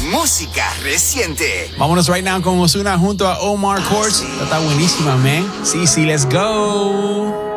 música reciente. Vámonos right now con Ozuna junto a Omar Courtz. Está buenísima, man. Sí, let's go.